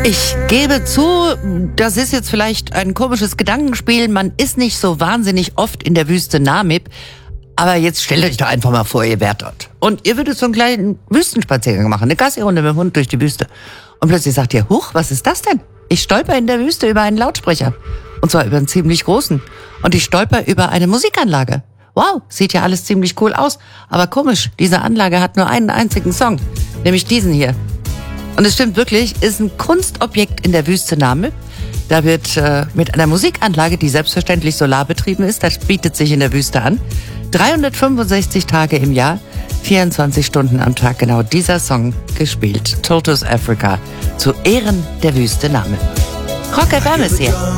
Ich gebe zu, das ist jetzt vielleicht ein komisches Gedankenspiel. Man ist nicht so wahnsinnig oft in der Wüste Namib. Aber jetzt stellt euch doch einfach mal vor, ihr wärt dort. Und ihr würdet so einen kleinen Wüstenspaziergang machen, eine Gassi-Runde mit dem Hund durch die Wüste. Und plötzlich sagt ihr, huch, was ist das denn? Ich stolper in der Wüste über einen Lautsprecher. Und zwar über einen ziemlich großen. Und ich stolper über eine Musikanlage. Wow, sieht ja alles ziemlich cool aus. Aber komisch, diese Anlage hat nur einen einzigen Song. Nämlich diesen hier. Und es stimmt wirklich, ist ein Kunstobjekt in der Wüste Namib. Da wird mit einer Musikanlage, die selbstverständlich solarbetrieben ist, das bietet sich in der Wüste an, 365 Tage im Jahr, 24 Stunden am Tag genau dieser Song gespielt. Totus Africa zu Ehren der Wüste Namib. Rock FM ist hier.